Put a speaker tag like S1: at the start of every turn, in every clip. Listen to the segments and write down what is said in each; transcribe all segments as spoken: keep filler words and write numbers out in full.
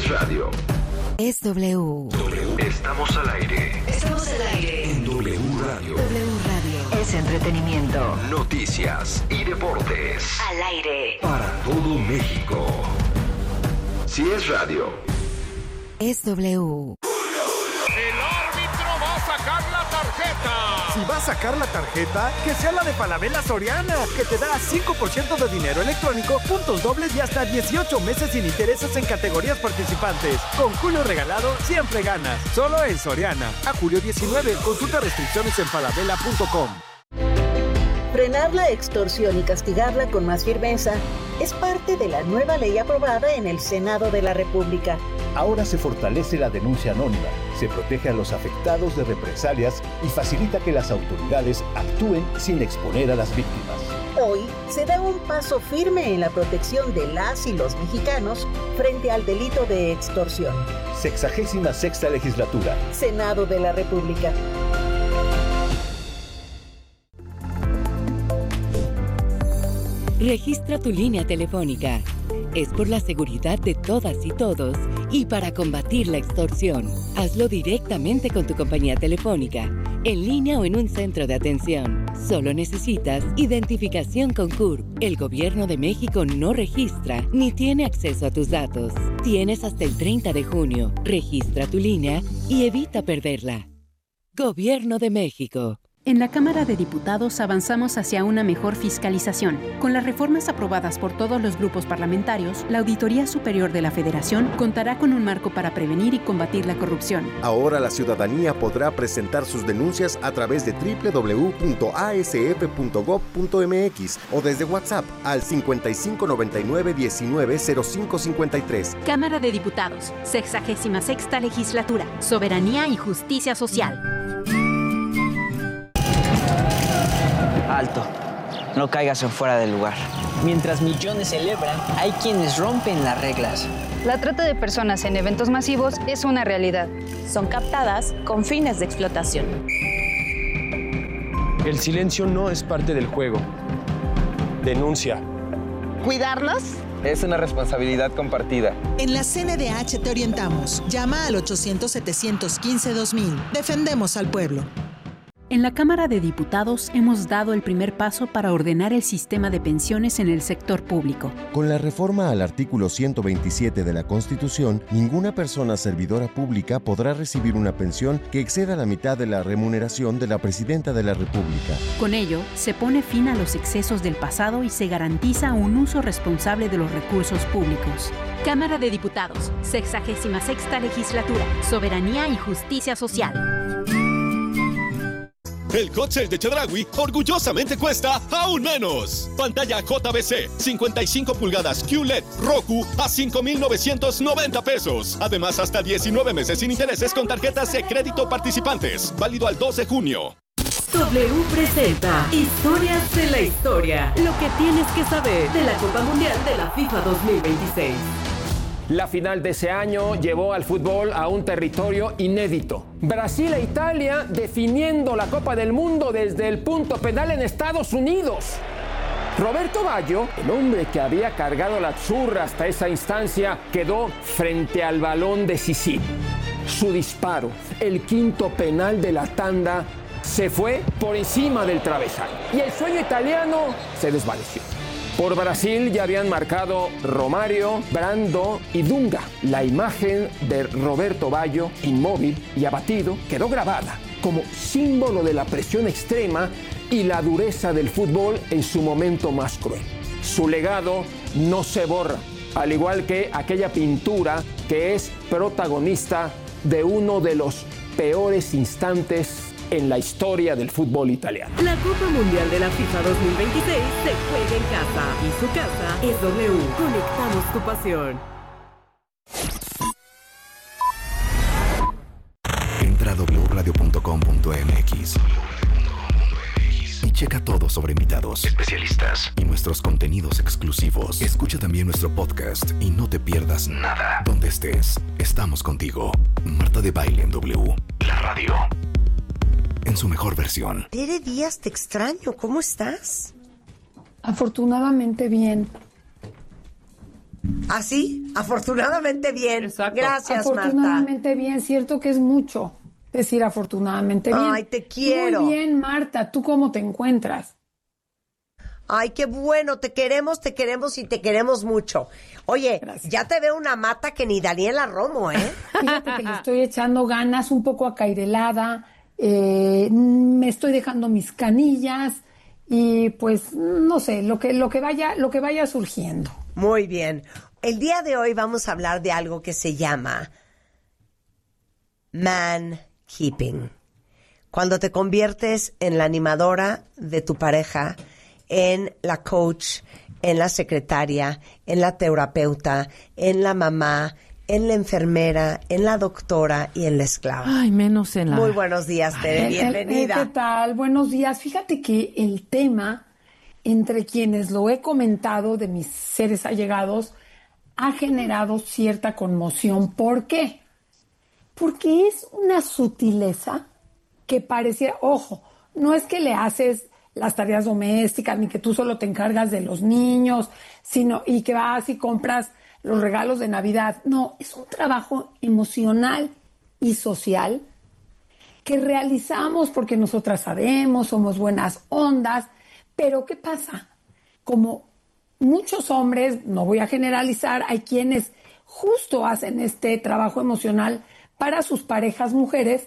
S1: es radio.
S2: Es W.
S1: W. Estamos al aire.
S2: Estamos al aire.
S1: En W Radio.
S2: W Radio. Es entretenimiento.
S1: Noticias y deportes.
S2: Al aire.
S1: Para todo México. Si es radio.
S2: Es W.
S3: El árbitro va a sacar la tarjeta.
S4: Si va a sacar la tarjeta, que sea la de Falabella Soriana, que te da cinco por ciento de dinero electrónico, puntos dobles y hasta dieciocho meses sin intereses en categorías participantes. Con Julio regalado, siempre ganas. Solo en Soriana. A julio diecinueve. Consulta restricciones en falabella punto com.
S5: Frenar la extorsión y castigarla con más firmeza es parte de la nueva ley aprobada en el Senado de la República.
S6: Ahora se fortalece la denuncia anónima, se protege a los afectados de represalias y facilita que las autoridades actúen sin exponer a las víctimas.
S5: Hoy se da un paso firme en la protección de las y los mexicanos frente al delito de extorsión.
S6: Sexagésima sexta legislatura.
S5: Senado de la República.
S2: Registra tu línea telefónica. Es por la seguridad de todas y todos y para combatir la extorsión. Hazlo directamente con tu compañía telefónica, en línea o en un centro de atención. Solo necesitas identificación con C U R P. El Gobierno de México no registra ni tiene acceso a tus datos. Tienes hasta el treinta de junio. Registra tu línea y evita perderla. Gobierno de México.
S7: En la Cámara de Diputados avanzamos hacia una mejor fiscalización. Con las reformas aprobadas por todos los grupos parlamentarios, la Auditoría Superior de la Federación contará con un marco para prevenir y combatir la corrupción.
S8: Ahora la ciudadanía podrá presentar sus denuncias a través de doble u doble u doble u punto a s f punto gob punto m x o desde WhatsApp al cincuenta y cinco noventa y nueve diecinueve cero cinco cincuenta y tres.
S7: Cámara de Diputados, sexagésima sexta legislatura, soberanía y justicia social.
S9: Alto, no caigas en fuera del lugar. Mientras millones celebran, hay quienes rompen las reglas.
S10: La trata de personas en eventos masivos es una realidad.
S11: Son captadas con fines de explotación.
S12: El silencio no es parte del juego. Denuncia.
S13: ¿Cuidarnos?
S14: Es una responsabilidad compartida.
S15: En la C N D H te orientamos. Llama al ochocientos setecientos quince dos mil. Defendemos al pueblo.
S7: En la Cámara de Diputados hemos dado el primer paso para ordenar el sistema de pensiones en el sector público.
S8: Con la reforma al artículo ciento veintisiete de la Constitución, ninguna persona servidora pública podrá recibir una pensión que exceda la mitad de la remuneración de la Presidenta de la República.
S7: Con ello, se pone fin a los excesos del pasado y se garantiza un uso responsable de los recursos públicos. Cámara de Diputados, sexagésima sexta legislatura, soberanía y justicia social.
S16: El hot sale de Chedraui orgullosamente cuesta aún menos. Pantalla J B C cincuenta y cinco pulgadas Q L E D Roku a cinco mil novecientos noventa pesos. Además, hasta diecinueve meses sin intereses con tarjetas de crédito participantes. Válido al dos de junio.
S2: W presenta Historias de la Historia. Lo que tienes que saber de la Copa Mundial de la FIFA dos mil veintiséis.
S17: La final de ese año llevó al fútbol a un territorio inédito. Brasil e Italia definiendo la Copa del Mundo desde el punto penal en Estados Unidos. Roberto Baggio, el hombre que había cargado la azzurra hasta esa instancia, quedó frente al balón decisivo. Su disparo, el quinto penal de la tanda, se fue por encima del travesaño. Y el sueño italiano se desvaneció. Por Brasil ya habían marcado Romário, Brando y Dunga. La imagen de Roberto Baggio, inmóvil y abatido, quedó grabada como símbolo de la presión extrema y la dureza del fútbol en su momento más cruel. Su legado no se borra, al igual que aquella pintura que es protagonista de uno de los peores instantes en la historia del fútbol italiano.
S2: La Copa Mundial de la FIFA dos mil veintiséis se juega en casa y su casa es W. Conectamos tu pasión.
S1: Entra a doble u radio punto com punto m x y checa todo sobre invitados, especialistas y nuestros contenidos exclusivos. Escucha también nuestro podcast y no te pierdas nada. Donde estés, estamos contigo. Marta de Baile en W, la radio en su mejor versión.
S13: Tere Díaz, te extraño. ¿Cómo estás?
S18: Afortunadamente bien. ¿Así? Afortunadamente bien.
S19: Exacto.
S18: Gracias,
S19: Afortunadamente
S18: Marta.
S19: bien, cierto que es mucho decir afortunadamente bien.
S18: Ay, te quiero.
S19: Muy bien, Marta, ¿tú cómo te encuentras?
S18: Ay, qué bueno, te queremos, te queremos y te queremos mucho. Oye, Gracias. Ya te veo una mata que ni Daniela Romo, ¿eh?
S19: Fíjate que le estoy echando ganas, un poco acairelada, eh, me estoy dejando mis canillas y pues, no sé, lo que, lo que vaya, lo que vaya surgiendo.
S18: Muy bien. El día de hoy vamos a hablar de algo que se llama man keeping. Cuando te conviertes en la animadora de tu pareja, en la coach, en la secretaria, en la terapeuta, en la mamá, en la enfermera, en la doctora y en la esclava.
S20: Ay, menos en la...
S18: Muy buenos días, Tere, bienvenida.
S19: ¿Qué tal? Buenos días. Fíjate que el tema, entre quienes lo he comentado de mis seres allegados, ha generado cierta conmoción. ¿Por qué? Porque es una sutileza que pareciera, ojo, no es que le haces las tareas domésticas, ni que tú solo te encargas de los niños, sino y que vas y compras los regalos de Navidad. No, es un trabajo emocional y social que realizamos porque nosotras sabemos, somos buenas ondas, pero ¿qué pasa? Como muchos hombres, no voy a generalizar, hay quienes justo hacen este trabajo emocional para sus parejas mujeres,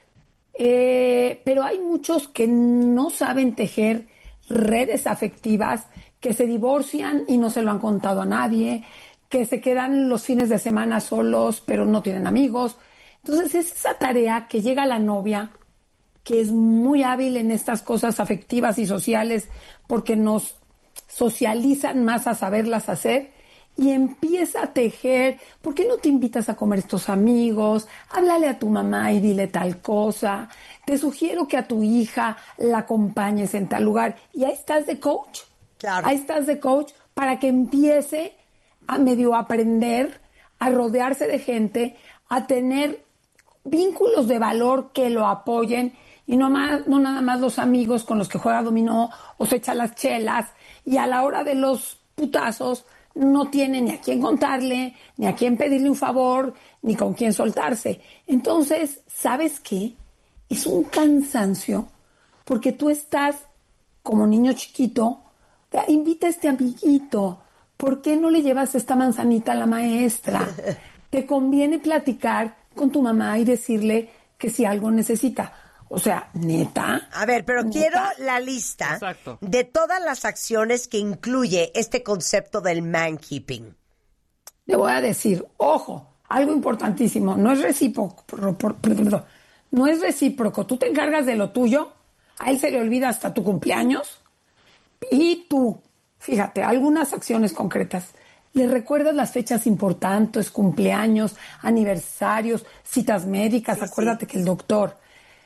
S19: Eh, pero hay muchos que no saben tejer redes afectivas, que se divorcian y no se lo han contado a nadie, que se quedan los fines de semana solos pero no tienen amigos. Entonces es esa tarea que llega la novia, que es muy hábil en estas cosas afectivas y sociales porque nos socializan más a saberlas hacer, y empieza a tejer. ¿Por qué no te invitas a comer estos amigos? Háblale a tu mamá y dile tal cosa. Te sugiero que a tu hija la acompañes en tal lugar. Y ahí estás de coach.
S18: Claro.
S19: Ahí estás de coach para que empiece a medio aprender, a rodearse de gente, a tener vínculos de valor que lo apoyen y no, más, no nada más los amigos con los que juega dominó o se echa las chelas y a la hora de los putazos no tiene ni a quién contarle, ni a quién pedirle un favor, ni con quién soltarse. Entonces, ¿sabes qué? Es un cansancio, porque tú estás como niño chiquito, invita a este amiguito, ¿por qué no le llevas esta manzanita a la maestra? Te conviene platicar con tu mamá y decirle que si algo necesita. O sea, neta.
S18: A ver, pero
S19: ¿neta?
S18: quiero la lista
S12: Exacto.
S18: de todas las acciones que incluye este concepto del man keeping.
S19: Le voy a decir, ojo, algo importantísimo, no es recíproco, por, por, perdón, no es recíproco. Tú te encargas de lo tuyo, a él se le olvida hasta tu cumpleaños, y tú, fíjate, algunas acciones concretas. Le recuerdas las fechas importantes, cumpleaños, aniversarios, citas médicas,
S18: Sí,
S19: acuérdate
S18: sí.
S19: que el doctor.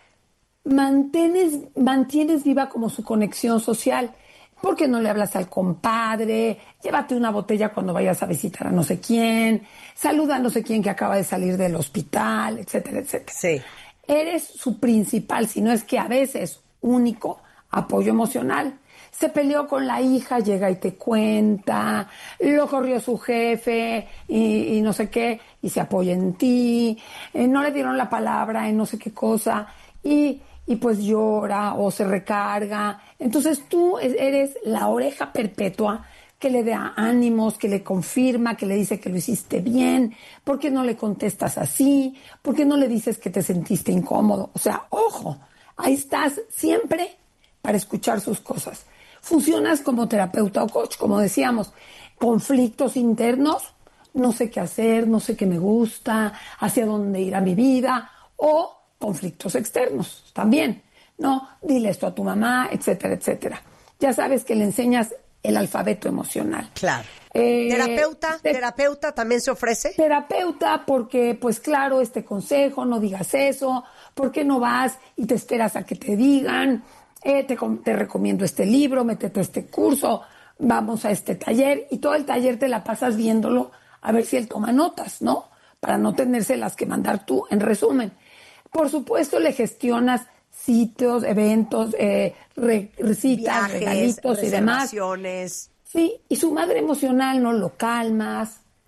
S19: Mantienes, mantienes viva como su conexión social. ¿Por qué no le hablas al compadre? Llévate una botella cuando vayas a visitar a no sé quién. Saluda a no sé quién que acaba de salir del hospital, etcétera, etcétera.
S18: Sí.
S19: Eres su principal, si no es que a veces único, apoyo emocional. Se peleó con la hija, llega y te cuenta, lo corrió su jefe y, y no sé qué, y se apoya en ti, eh, no le dieron la palabra en no sé qué cosa, y, y pues llora o se recarga. Entonces tú eres la oreja perpetua que le da ánimos, que le confirma, que le dice que lo hiciste bien. ¿Por qué no le contestas así? ¿Por qué no le dices que te sentiste incómodo? O sea, ojo, ahí estás siempre para escuchar sus cosas. Funcionas como terapeuta o coach, como decíamos. Conflictos internos, no sé qué hacer, no sé qué me gusta, hacia dónde irá mi vida, o conflictos externos también, ¿no? Dile esto a tu mamá, etcétera, etcétera. Ya sabes que le enseñas el alfabeto emocional.
S18: Claro.
S19: Eh,
S18: ¿Terapeuta?
S19: te-
S18: ¿Terapeuta también se ofrece?
S19: Terapeuta, porque, pues claro, este consejo, no digas eso, ¿por qué no vas y te esperas a que te digan? Eh, te, com- te recomiendo este libro, métete a este curso, vamos a este taller, y todo el taller te la pasas viéndolo a ver si él toma notas, ¿no? Para no tenérselas que mandar tú, en resumen. Por supuesto, le gestionas sitios, eventos, eh, re- citas,
S18: Viajes,
S19: regalitos y demás.
S18: reservaciones.
S19: Sí, y su madre emocional no lo calmas,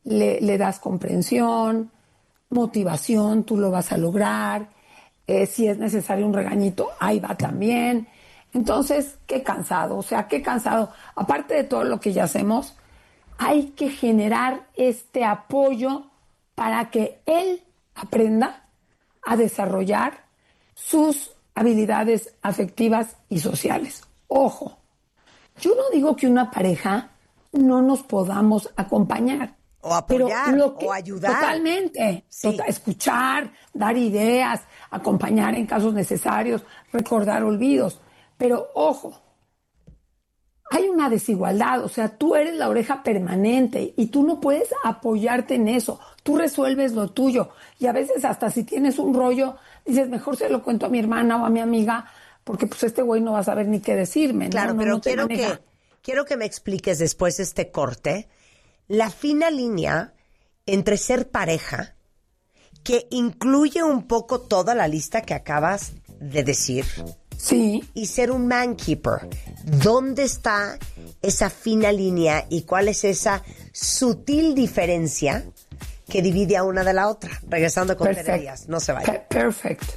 S19: le, le das comprensión, motivación, tú lo vas a lograr. Eh, si es necesario un regañito, ahí va también. Entonces, qué cansado, o sea, qué cansado. Aparte de todo lo que ya hacemos, hay que generar este apoyo para que él aprenda a desarrollar sus habilidades afectivas y sociales. Ojo, yo no digo que una pareja no nos podamos acompañar.
S18: O apoyar,
S19: pero lo que,
S18: o ayudar.
S19: Totalmente.
S18: Sí.
S19: Tota- escuchar, dar ideas, acompañar en casos necesarios, recordar olvidos. Pero ojo, hay una desigualdad, o sea, tú eres la oreja permanente y tú no puedes apoyarte en eso. Tú resuelves lo tuyo y a veces hasta si tienes un rollo, dices, mejor se lo cuento a mi hermana o a mi amiga porque pues este güey no va a saber ni qué decirme.
S18: Claro,
S19: ¿no? No,
S18: pero
S19: no te
S18: quiero,
S19: maneja.
S18: que, quiero que me expliques después de este corte la fina línea entre ser pareja, que incluye un poco toda la lista que acabas de decir,
S19: sí,
S18: y ser un man keeper. ¿Dónde está esa fina línea y cuál es esa sutil diferencia que divide a una de la otra? Regresando con Tere Díaz, no se vaya.
S19: Perfecto.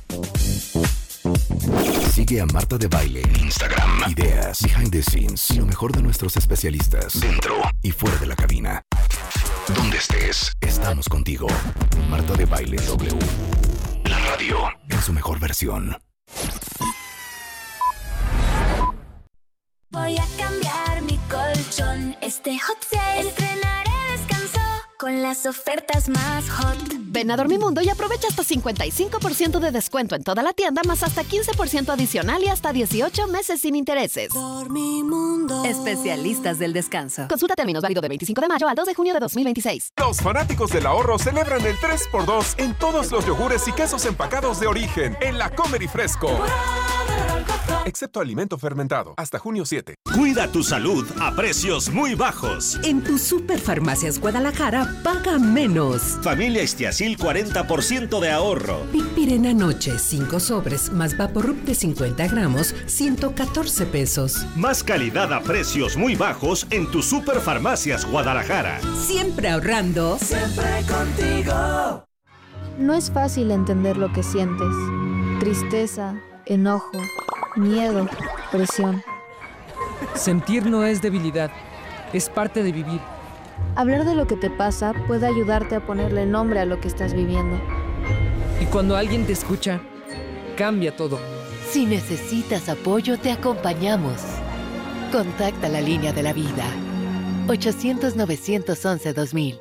S1: Sigue a Marta de Baile en Instagram. Ideas, behind the scenes y lo mejor de nuestros especialistas dentro y fuera de la cabina. Donde estés, estamos contigo. Marta de Baile W. La radio en su mejor versión.
S20: Voy a cambiar mi colchón. Este hot sale estrenaré descanso con las ofertas más hot.
S21: Ven a Dormimundo y aprovecha hasta cincuenta y cinco por ciento de descuento en toda la tienda, más hasta quince por ciento adicional y hasta dieciocho meses sin intereses.
S20: Dormimundo.
S21: Especialistas del descanso. Consulta términos, válido de veinticinco de mayo al dos de junio de dos mil veintiséis.
S22: Los fanáticos del ahorro celebran el tres por dos en todos los yogures y quesos empacados de origen en la Comer y Fresco. Excepto alimento fermentado. Hasta junio siete.
S23: Cuida tu salud a precios muy bajos.
S24: En tu Superfarmacias Guadalajara, paga menos.
S23: Familia Istiazil, cuarenta por ciento de ahorro.
S24: Pipirena Noche, cinco sobres, más Vaporub de cincuenta gramos, ciento catorce pesos.
S23: Más calidad a precios muy bajos en tu Superfarmacias Guadalajara.
S24: Siempre ahorrando.
S20: Siempre contigo.
S25: No es fácil entender lo que sientes. Tristeza, enojo, miedo, presión.
S12: Sentir no es debilidad, es parte de vivir.
S25: Hablar de lo que te pasa puede ayudarte a ponerle nombre a lo que estás viviendo.
S12: Y cuando alguien te escucha, cambia todo.
S2: Si necesitas apoyo, te acompañamos. Contacta la línea de la vida. ochocientos, novecientos once, dos mil.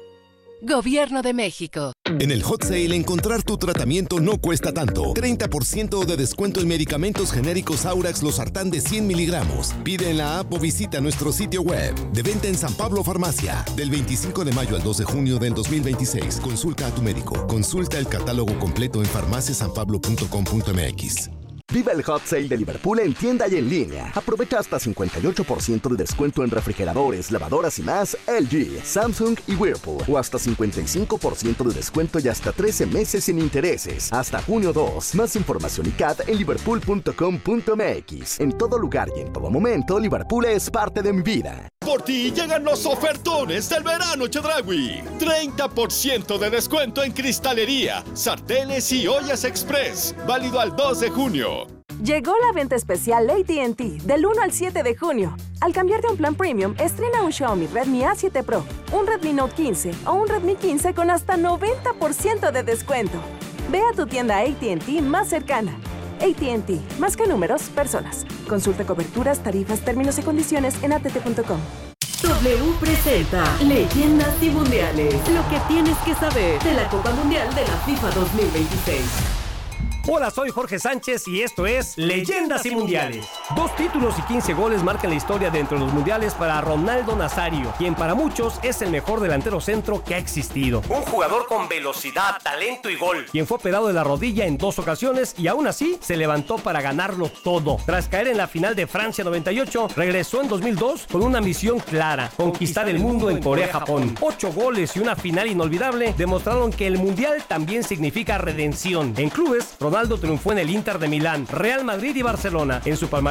S2: Gobierno de México.
S1: En el Hot Sale, encontrar tu tratamiento no cuesta tanto. treinta por ciento de descuento en medicamentos genéricos Aurax Losartán de cien miligramos. Pide en la app o visita nuestro sitio web. De venta en San Pablo Farmacia. Del veinticinco de mayo al dos de junio del dos mil veintiséis. Consulta a tu médico. Consulta el catálogo completo en farmacia san pablo punto com punto m x.
S26: Viva el Hot Sale de Liverpool en tienda y en línea. Aprovecha hasta cincuenta y ocho por ciento de descuento en refrigeradores, lavadoras y más L G, Samsung y Whirlpool. O hasta cincuenta y cinco por ciento de descuento y hasta trece meses sin intereses. Hasta junio dos. Más información y C A D en liverpool punto com punto m x. En todo lugar y en todo momento, Liverpool es parte de mi vida.
S16: Por ti llegan los ofertones del verano Chedraui. treinta por ciento de descuento en cristalería, sartenes y ollas express. Válido al dos de junio.
S27: Llegó la venta especial A T and T del uno al siete de junio. Al cambiarte a un plan premium, estrena un Xiaomi Redmi A siete Pro, un Redmi Note quince o un Redmi quince con hasta noventa por ciento de descuento. Ve a tu tienda A T and T más cercana. A T and T, más que números, personas. Consulta coberturas, tarifas, términos y condiciones en a t t punto com.
S24: W presenta Leyendas y Mundiales. Lo que tienes que saber de la Copa Mundial de la FIFA dos mil veintiséis.
S28: Hola, soy Jorge Sánchez y esto es Leyendas y Mundiales. Dos títulos y quince goles marcan la historia dentro de los mundiales para Ronaldo Nazario, quien para muchos es el mejor delantero centro que ha existido. Un jugador con velocidad, talento y gol, quien fue operado de la rodilla en dos ocasiones y aún así se levantó para ganarlo todo. Tras caer en la final de Francia noventa y ocho, regresó en dos mil dos con una misión clara: conquistar el mundo en Corea-Japón. Ocho goles y una final inolvidable demostraron que el mundial también significa redención. En clubes, Ronaldo Ronaldo triunfó en el Inter de Milán, Real Madrid y Barcelona. En su palmarés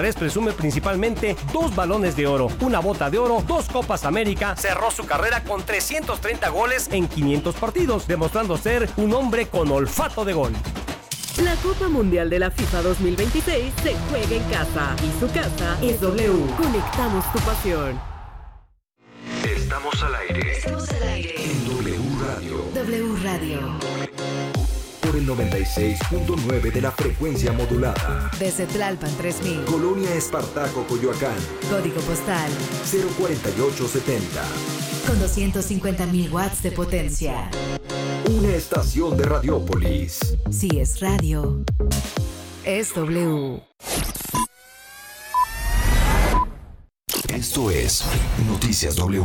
S28: palmarés presume principalmente dos balones de oro, una bota de oro, dos Copas América. Cerró su carrera con trescientos treinta goles en quinientos partidos, demostrando ser un hombre con olfato de gol.
S24: La Copa Mundial de la FIFA dos mil veintiséis se juega en casa y su casa es W. Conectamos tu pasión.
S1: Estamos al aire.
S2: Estamos al aire.
S1: En W Radio.
S2: W Radio.
S1: Por el noventa y seis punto nueve de la frecuencia modulada.
S2: Desde Tlalpan tres mil.
S1: Colonia Espartaco, Coyoacán.
S2: Código postal
S1: cero cuarenta y ocho setenta.
S2: Con doscientos cincuenta mil watts de potencia.
S1: Una estación de Radiópolis.
S2: Si es radio, es W.
S1: Esto es Noticias W.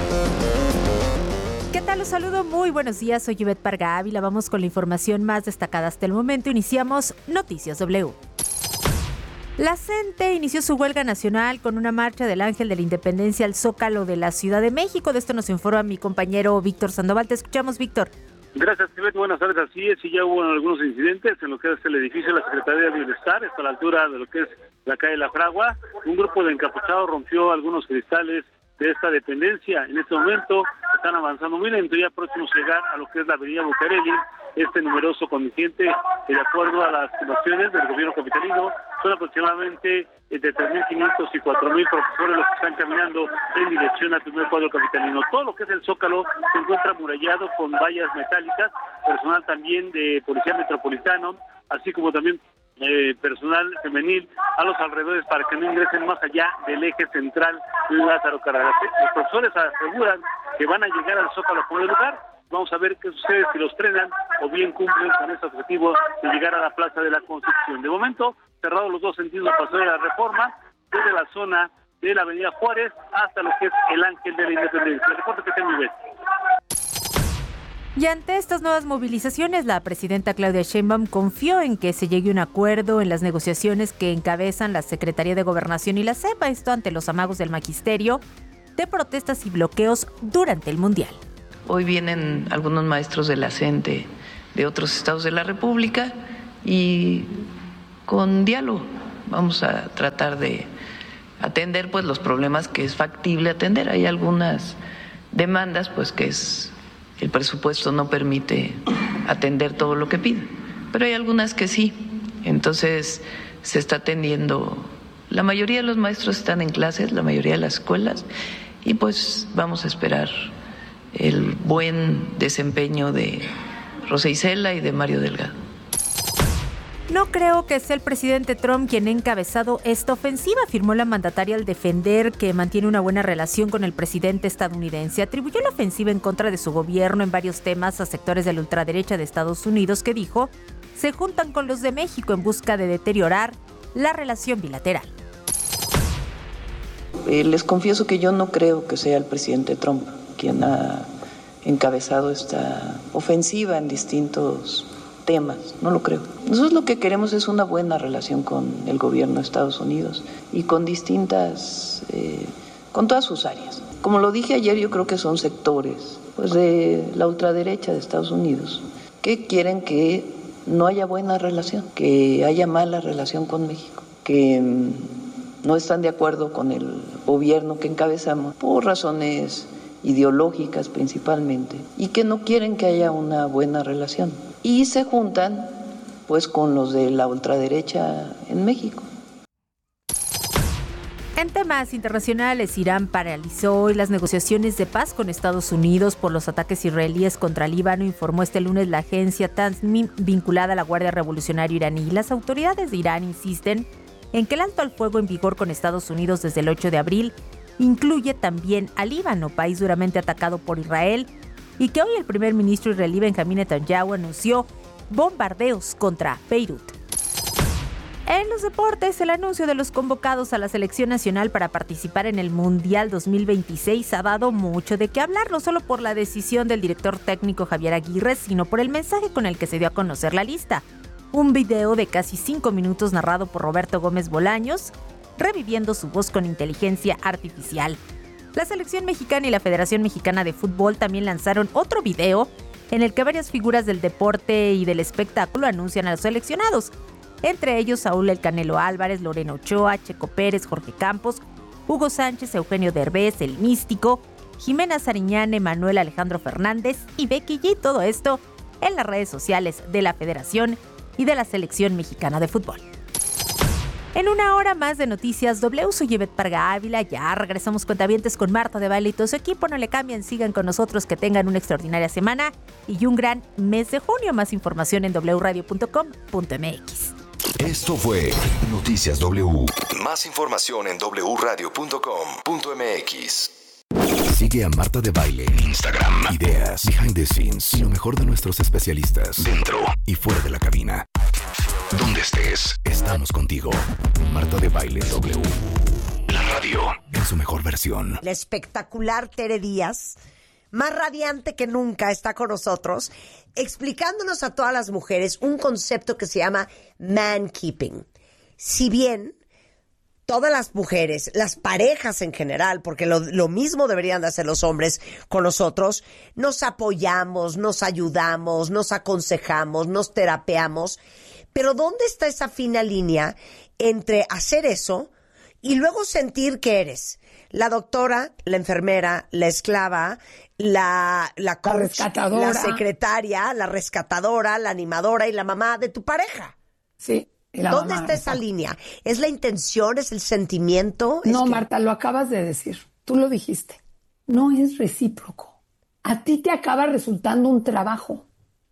S3: ¿Qué tal? Los saludo, muy buenos días, soy Yvette Parga Ávila. Vamos con la información más destacada hasta el momento. Iniciamos Noticias W. La CENTE inició su huelga nacional con una marcha del Ángel de la Independencia al Zócalo de la Ciudad de México. De esto nos informa mi compañero Víctor Sandoval. Te escuchamos, Víctor.
S4: Gracias, Tibet. Buenas tardes. Así es, y ya hubo algunos incidentes en lo que es el edificio de la Secretaría de Bienestar, hasta la altura de lo que es la calle La Fragua. Un grupo de encapuchados rompió algunos cristales de esta dependencia. En este momento están avanzando muy lento, ya próximos a llegar a lo que es la avenida Bucareli. Este numeroso contingente, de acuerdo a las estimaciones del gobierno capitalino, son aproximadamente entre tres mil quinientos y cuatro mil profesores los que están caminando en dirección al primer cuadro capitalino. Todo lo que es el Zócalo se encuentra amurallado con vallas metálicas, personal también de Policía Metropolitano, así como también eh, personal femenil a los alrededores para que no ingresen más allá del eje central Lázaro Cárdenas. Los profesores aseguran que van a llegar al Zócalo por el lugar. Vamos a ver qué sucede si los frenan o bien cumplen con ese objetivo de llegar a la Plaza de la Constitución. De momento, cerrados los dos sentidos de Paseo de la Reforma, desde la zona de la Avenida Juárez hasta lo que es el Ángel de la Independencia. Recuerdo que tengo nivel.
S3: Y ante estas nuevas movilizaciones, la presidenta Claudia Sheinbaum confió en que se llegue a un acuerdo en las negociaciones que encabezan la Secretaría de Gobernación y la CEPA, esto ante los amagos del magisterio de protestas y bloqueos durante el Mundial.
S5: Hoy vienen algunos maestros de la CENTE de otros estados de la República y con diálogo vamos a tratar de atender pues los problemas que es factible atender. Hay algunas demandas pues que es el presupuesto no permite atender todo lo que piden, pero hay algunas que sí. Entonces se está atendiendo. La mayoría de los maestros están en clases, la mayoría de las escuelas, y pues vamos a esperar el buen desempeño de Rosa Isela y de Mario Delgado.
S3: No creo que sea el presidente Trump quien ha encabezado esta ofensiva, afirmó la mandataria al defender que mantiene una buena relación con el presidente estadounidense. Atribuyó la ofensiva en contra de su gobierno en varios temas a sectores de la ultraderecha de Estados Unidos que, dijo, se juntan con los de México en busca de deteriorar la relación bilateral.
S5: Eh, les confieso que yo no creo que sea el presidente Trump quien ha encabezado esta ofensiva en distintos temas, no lo creo. Nosotros lo que queremos es una buena relación con el gobierno de Estados Unidos y con distintas, eh, con todas sus áreas. Como lo dije ayer, yo creo que son sectores pues, de la ultraderecha de Estados Unidos que quieren que no haya buena relación, que haya mala relación con México, que mmm, no están de acuerdo con el gobierno que encabezamos por razones ideológicas principalmente, y que no quieren que haya una buena relación. Y se juntan pues con los de la ultraderecha en México.
S3: En temas internacionales, Irán paralizó hoy las negociaciones de paz con Estados Unidos por los ataques israelíes contra Líbano, informó este lunes la agencia Tasnim vinculada a la Guardia Revolucionaria iraní. Las autoridades de Irán insisten en que el alto al fuego en vigor con Estados Unidos desde el ocho de abril incluye también a Líbano, país duramente atacado por Israel, y que hoy el primer ministro israelí Benjamín Netanyahu anunció bombardeos contra Beirut. En los deportes, el anuncio de los convocados a la selección nacional para participar en el Mundial dos mil veintiséis ha dado mucho de qué hablar, no solo por la decisión del director técnico Javier Aguirre, sino por el mensaje con el que se dio a conocer la lista. Un video de casi cinco minutos narrado por Roberto Gómez Bolaños, reviviendo su voz con inteligencia artificial. La selección mexicana y la Federación Mexicana de Fútbol también lanzaron otro video en el que varias figuras del deporte y del espectáculo anuncian a los seleccionados. entre ellos Saúl El Canelo Álvarez, Lorena Ochoa, Checo Pérez, Jorge Campos, Hugo Sánchez, Eugenio Derbez, El Místico, Jimena Sariñán, Manuel Alejandro Fernández y Becky G. Todo esto en las redes sociales de la Federación y de la Selección Mexicana de Fútbol. En una hora más de Noticias W, soy Ivette Parga Ávila. Ya regresamos cuentavientes con Marta de Baile y todo su equipo. No le cambien, sigan con nosotros, que tengan una extraordinaria semana y un gran mes de junio. Más información en doble u radio punto com punto m x.
S1: Esto fue Noticias W. Más información en doble u radio punto com punto m x. Sigue a Marta de Baile en Instagram. Ideas, behind the scenes y lo mejor de nuestros especialistas dentro y fuera de la cabina. Donde estés, estamos contigo. Marta de Baile W. La radio en su mejor versión.
S18: La espectacular Tere Díaz, más radiante que nunca, está con nosotros, explicándonos a todas las mujeres un concepto que se llama man-keeping. Si bien todas las mujeres, las parejas en general, porque lo, lo mismo deberían de hacer los hombres con nosotros, nos apoyamos, nos ayudamos, nos aconsejamos, nos terapeamos, pero ¿dónde está esa fina línea entre hacer eso y luego sentir que eres la doctora, la enfermera, la esclava, la, la coach,
S19: la rescatadora,
S18: la secretaria, la rescatadora, la animadora y la mamá de tu pareja?
S19: Sí.
S18: ¿Dónde
S19: mamá,
S18: está esa línea? ¿Es la intención? ¿Es el sentimiento? ¿Es
S19: no,
S18: que...
S19: Marta, lo acabas de decir. Tú lo dijiste. No es recíproco. A ti te acaba resultando un trabajo.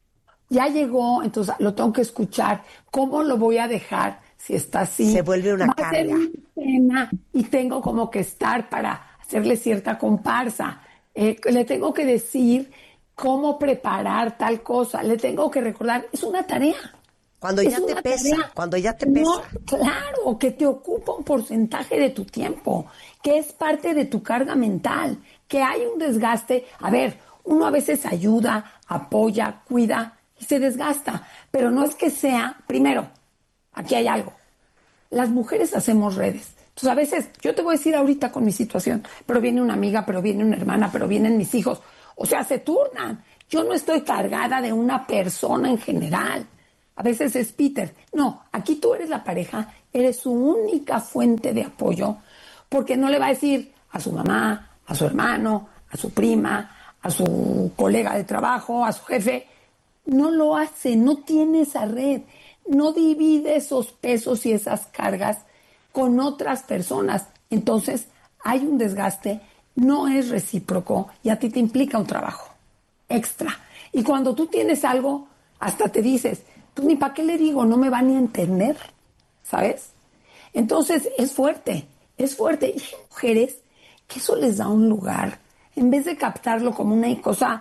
S19: Ya llegó, entonces lo tengo que escuchar. ¿Cómo lo voy a dejar si está así?
S18: Se vuelve una
S19: Va
S18: carga.
S19: A ser una pena y tengo como que estar para hacerle cierta comparsa. Eh, le tengo que decir cómo preparar tal cosa. Le tengo que recordar. Es una tarea.
S18: Cuando ya te pesa, tarea. cuando ya te pesa.
S19: No, claro, que te ocupa un porcentaje de tu tiempo, que es parte de tu carga mental, que hay un desgaste. A ver, uno a veces ayuda, apoya, cuida y se desgasta, pero no es que sea, primero, aquí hay algo. Las mujeres hacemos redes. Entonces a veces, yo te voy a decir ahorita con mi situación, pero viene una amiga, pero viene una hermana, pero vienen mis hijos. O sea, se turnan. Yo no estoy cargada de una persona en general. A veces es Peter. No, aquí tú eres la pareja, eres su única fuente de apoyo, porque no le va a decir a su mamá, a su hermano, a su prima, a su colega de trabajo, a su jefe. No lo hace, no tiene esa red, no divide esos pesos y esas cargas con otras personas. Entonces hay un desgaste, no es recíproco y a ti te implica un trabajo extra. Y cuando tú tienes algo, hasta te dices, pues ni para qué le digo, no me va ni a entender, ¿sabes? Entonces es fuerte, es fuerte. Y hay mujeres que eso les da un lugar, en vez de captarlo como una cosa,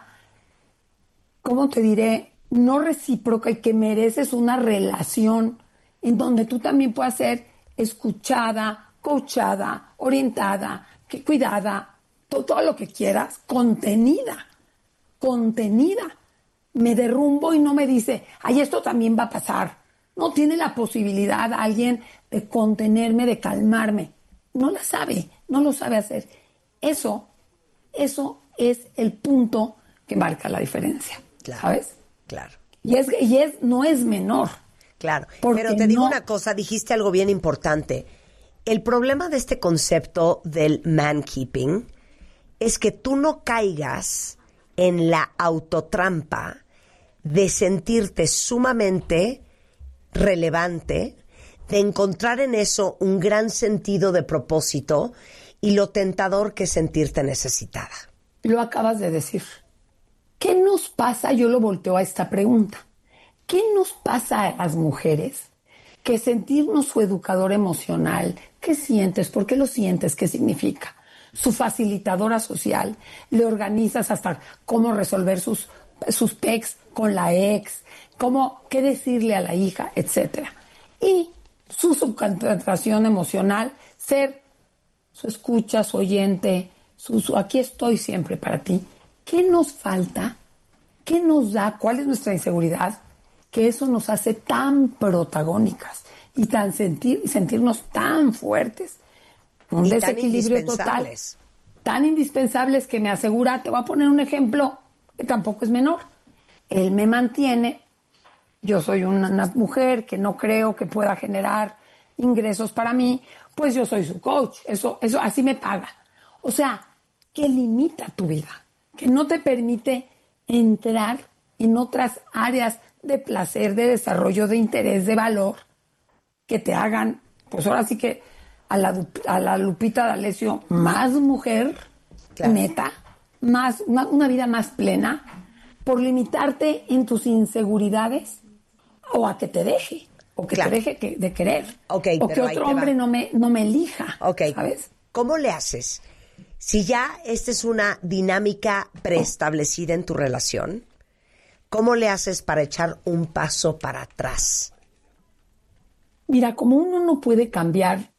S19: ¿cómo te diré? No recíproca y que mereces una relación en donde tú también puedas ser escuchada, coachada, orientada, que cuidada, todo, todo lo que quieras, contenida, contenida. Me derrumbo y no me dice, ay, esto también va a pasar. No tiene la posibilidad alguien de contenerme, de calmarme. No la sabe, no lo sabe hacer. Eso, eso es el punto que marca la diferencia,
S18: claro,
S19: ¿sabes?
S18: Claro.
S19: Y es, y es, no es menor.
S18: Claro, pero te digo no... una cosa, dijiste algo bien importante. El problema de este concepto del man-keeping es que tú no caigas en la autotrampa de sentirte sumamente relevante, de encontrar en eso un gran sentido de propósito y lo tentador que es sentirte necesitada.
S19: Lo acabas de decir. ¿Qué nos pasa? Yo lo volteo a esta pregunta. ¿Qué nos pasa a las mujeres que sentirnos su educador emocional? ¿Qué sientes? ¿Por qué lo sientes? ¿Qué significa? Su facilitadora social, le organizas hasta cómo resolver sus, sus pecs con la ex, cómo, qué decirle a la hija, etcétera. Y su subcontratación emocional, ser su escucha, su oyente, su, su aquí estoy siempre para ti. ¿Qué nos falta? ¿Qué nos da? ¿Cuál es nuestra inseguridad? Que eso nos hace tan protagónicas y tan sentir, sentirnos tan fuertes. Un
S18: y
S19: desequilibrio
S18: tan
S19: total. Tan indispensables que me asegura, te voy a poner un ejemplo que tampoco es menor. Él me mantiene yo soy una, una mujer que no creo que pueda generar ingresos para mí, pues yo soy su coach, eso, eso así me paga. O sea, que limita tu vida, que no te permite entrar en otras áreas de placer, de desarrollo, de interés, de valor, que te hagan, pues ahora sí que a la, a la Lupita D'Alessio más mujer, claro. Neta, más, una, una vida más plena, por limitarte en tus inseguridades o a que te deje, o que claro. te deje que, de querer,
S18: okay,
S19: o que otro hombre no me, no me elija,
S18: okay.
S19: ¿sabes?
S18: ¿Cómo le haces? Si ya esta es una dinámica preestablecida en tu relación, ¿cómo le haces para echar un paso para atrás?
S19: Mira, como uno no puede cambiar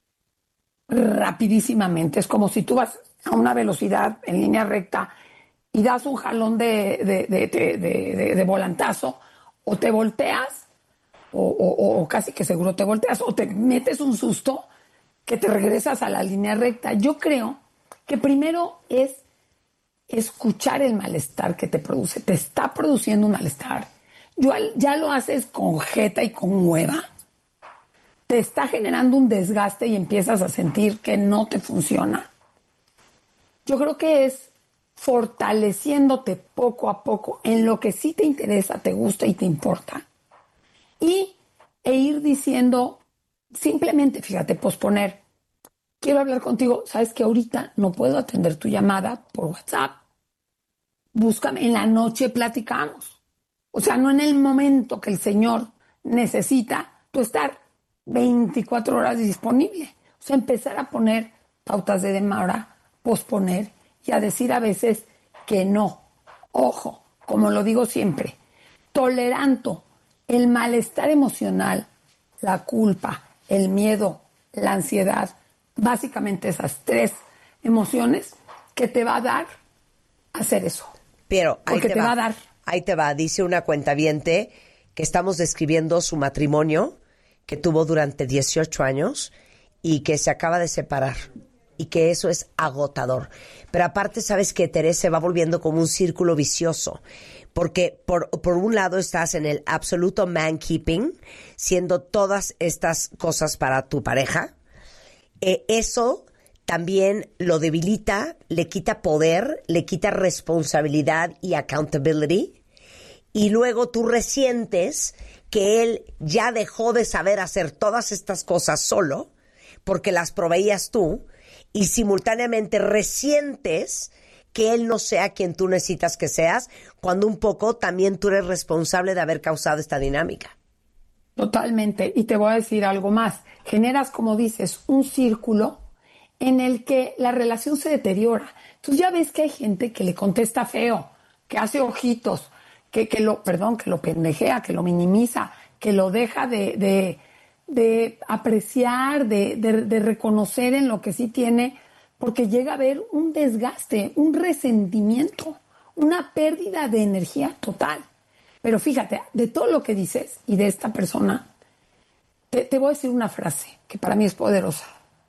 S19: rapidísimamente, es como si tú vas a una velocidad en línea recta y das un jalón de, de, de, de, de, de, de volantazo, o te volteas, o, o, o casi que seguro te volteas, o te metes un susto que te regresas a la línea recta. Yo creo que primero es escuchar el malestar que te produce. Te está produciendo un malestar. Yo, ya lo haces con jeta y con hueva. Te está generando un desgaste y empiezas a sentir que no te funciona. Yo creo que es fortaleciéndote poco a poco en lo que sí te interesa, te gusta y te importa. Y e ir diciendo, simplemente, fíjate, posponer. Quiero hablar contigo. Sabes que ahorita no puedo atender tu llamada por WhatsApp. Búscame, en la noche platicamos. O sea, no en el momento que el Señor necesita tú estar veinticuatro horas disponible. O sea, empezar a poner pautas de demora, posponer y a decir a veces que no. Ojo, como lo digo siempre, tolerando el malestar emocional, la culpa, el miedo, la ansiedad, básicamente esas tres emociones que te va a dar hacer eso.
S18: Pero ahí
S19: Porque
S18: te,
S19: te
S18: va.
S19: va a dar.
S18: Ahí te va, dice una cuentaviente que estamos describiendo su matrimonio que tuvo durante dieciocho años y que se acaba de separar y que eso es agotador. Pero aparte, sabes que Teresa se va volviendo como un círculo vicioso, porque por, por un lado estás en el absoluto man-keeping, siendo todas estas cosas para tu pareja. Eh, eso también lo debilita, le quita poder, le quita responsabilidad y accountability. Y luego tú resientes que él ya dejó de saber hacer todas estas cosas solo porque las proveías tú, y simultáneamente resientes que él no sea quien tú necesitas que seas, cuando un poco también tú eres responsable de haber causado esta dinámica.
S19: Totalmente. Y te voy a decir algo más. Generas, como dices, un círculo en el que la relación se deteriora. Entonces ya ves que hay gente que le contesta feo, que hace ojitos, que, que lo, perdón, que lo pendejea, que lo minimiza, que lo deja de, de, de apreciar, de, de, de reconocer en lo que sí tiene, porque llega a haber un desgaste, un resentimiento, una pérdida de energía total. Pero fíjate, de todo lo que dices y de esta persona, te, te voy a decir una frase que para mí es poderosa.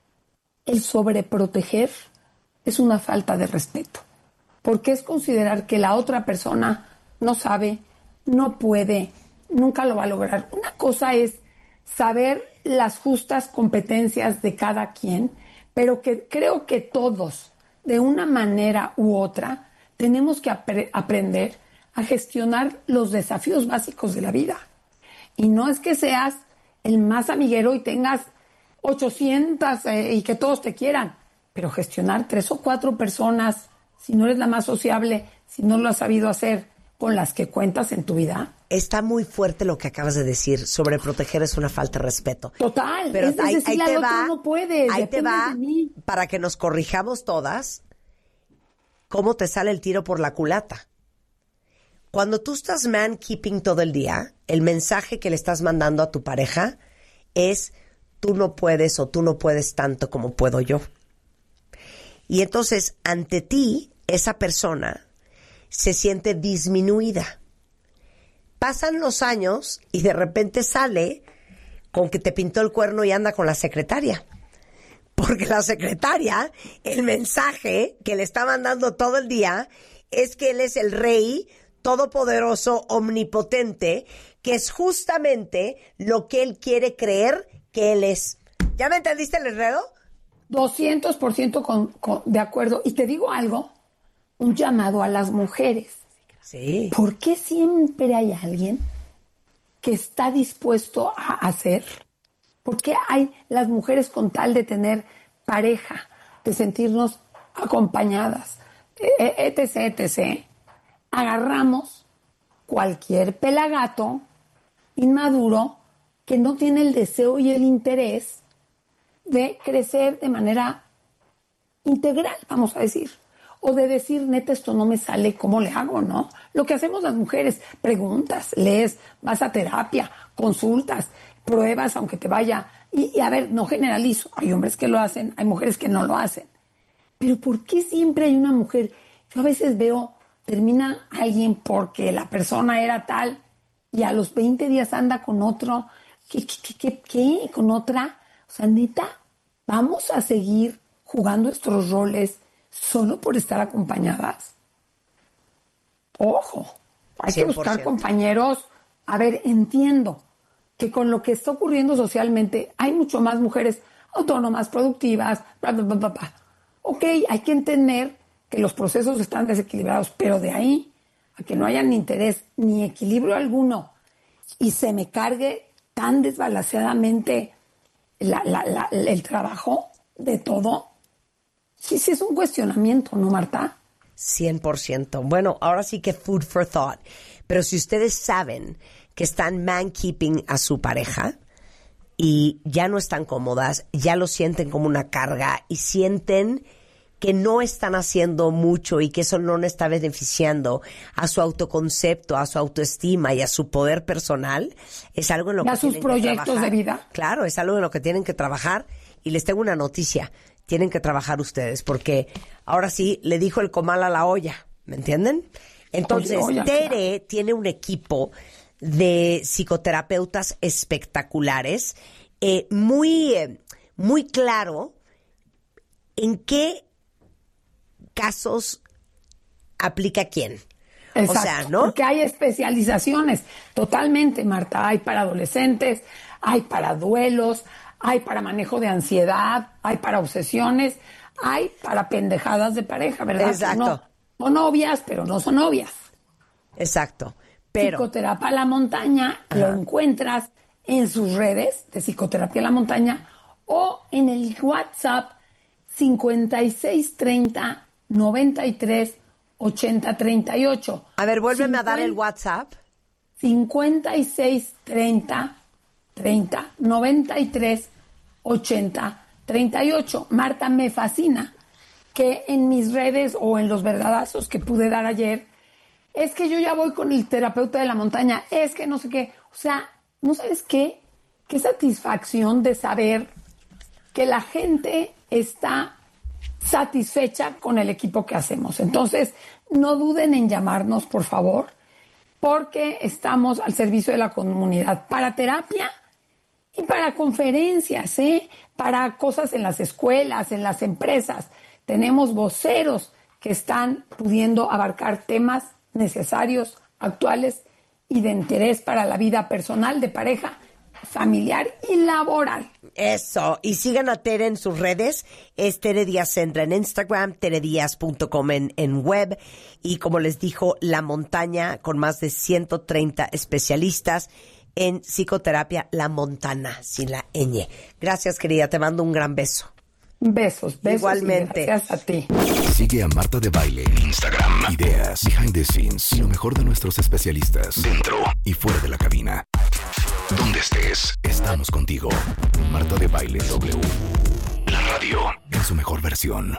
S19: El sobreproteger es una falta de respeto, porque es considerar que la otra persona no sabe, no puede, nunca lo va a lograr. Una cosa es saber las justas competencias de cada quien, pero que creo que todos, de una manera u otra, tenemos que apre- aprender a gestionar los desafíos básicos de la vida. Y no es que seas el más amiguero y tengas ochocientas eh, y que todos te quieran, pero gestionar tres o cuatro personas, si no eres la más sociable, si no lo has sabido hacer, con las que cuentas en tu vida.
S18: Está muy fuerte lo que acabas de decir. Sobreproteger es una falta de respeto.
S19: Total.
S18: Pero
S19: es
S18: ahí, ahí te va,
S19: no puedes,
S18: ahí te va, para que nos corrijamos todas, cómo te sale el tiro por la culata. Cuando tú estás man-keeping todo el día, el mensaje que le estás mandando a tu pareja es: tú no puedes o tú no puedes tanto como puedo yo. Y entonces, ante ti, esa persona se siente disminuida. Pasan los años y de repente sale con que te pintó el cuerno y anda con la secretaria. Porque la secretaria, el mensaje que le está mandando todo el día es que él es el rey, todopoderoso, omnipotente, que es justamente lo que él quiere creer que él es. ¿Ya me entendiste el enredo?
S19: doscientos por ciento con, con, de acuerdo. Y te digo algo, un llamado a las mujeres.
S18: Sí.
S19: ¿Por qué siempre hay alguien que está dispuesto a hacer? ¿Por qué hay las mujeres con tal de tener pareja, de sentirnos acompañadas, etc, etcétera? Agarramos cualquier pelagato inmaduro que no tiene el deseo y el interés de crecer de manera integral, vamos a decir. O de decir, neta, esto no me sale, ¿cómo le hago, no? Lo que hacemos las mujeres, preguntas, lees, vas a terapia, consultas, pruebas, aunque te vaya. Y, y a ver, no generalizo. Hay hombres que lo hacen, hay mujeres que no lo hacen. Pero ¿por qué siempre hay una mujer? Yo a veces veo, termina alguien porque la persona era tal y a los veinte días anda con otro. ¿Qué, qué, qué, qué? ¿Con otra? O sea, neta, ¿vamos a seguir jugando estos roles solo por estar acompañadas? Ojo, hay cien por ciento. Que buscar compañeros. A ver, entiendo que con lo que está ocurriendo socialmente hay mucho más mujeres autónomas, productivas, bla, bla, bla, bla, bla. Ok, hay que entender que los procesos están desequilibrados, pero de ahí a que no haya ni interés ni equilibrio alguno y se me cargue tan desbalanceadamente la, la, la, el trabajo de todo. Sí, sí es un cuestionamiento, ¿no, Marta?
S18: cien por ciento. Bueno, ahora sí que food for thought. Pero si ustedes saben que están man-keeping a su pareja y ya no están cómodas, ya lo sienten como una carga y sienten que no están haciendo mucho y que eso no les está beneficiando a su autoconcepto, a su autoestima y a su poder personal, es algo en lo
S19: y
S18: que
S19: a sus
S18: tienen
S19: proyectos
S18: que trabajar.
S19: De vida.
S18: Claro, es algo en lo que tienen que trabajar. Y les tengo una noticia. Tienen que trabajar ustedes porque ahora sí le dijo el comal a la olla, ¿me entienden? Entonces,
S19: Oye, olla,
S18: Tere claro. tiene un equipo de psicoterapeutas espectaculares, eh, muy, eh, muy claro en qué casos aplica quién.
S19: Exacto,
S18: o sea, ¿no?
S19: Porque hay especializaciones, totalmente, Marta. Hay para adolescentes, hay para duelos, hay para manejo de ansiedad, hay para obsesiones, hay para pendejadas de pareja, ¿verdad?
S18: Exacto.
S19: No, son novias, pero no son novias.
S18: Exacto. Pero
S19: Psicoterapia La Montaña, ajá, lo encuentras en sus redes de Psicoterapia La Montaña o en el WhatsApp cincuenta y seis treinta noventa y tres ochenta treinta y ocho.
S18: A ver, vuélveme a dar el WhatsApp.
S19: cincuenta y seis treinta treinta noventa y tres ochenta treinta y ocho. Marta, me fascina que en mis redes o en los verdadazos que pude dar ayer, es que yo ya voy con el terapeuta de la montaña, es que no sé qué. O sea, ¿no sabes qué? Qué satisfacción de saber que la gente está satisfecha con el equipo que hacemos. Entonces, no duden en llamarnos, por favor, porque estamos al servicio de la comunidad para terapia y para conferencias, ¿eh? Para cosas en las escuelas, en las empresas. Tenemos voceros que están pudiendo abarcar temas necesarios, actuales y de interés para la vida personal, de pareja, familiar y laboral.
S18: Eso. Y sigan a Tere en sus redes. Es Tere Díaz Sendra en Instagram, tere díaz punto com en, en web. Y como les dijo, La Montaña, con más de ciento treinta especialistas en psicoterapia La Montana, sin la ñ. Gracias, querida. Te mando un gran beso.
S19: Besos, besos.
S18: Igualmente.
S19: Gracias a ti.
S1: Sigue a Marta de Baile en Instagram. Ideas, behind the scenes y lo mejor de nuestros especialistas dentro y fuera de la cabina. Donde estés, estamos contigo. Marta de Baile W. La radio en su mejor versión.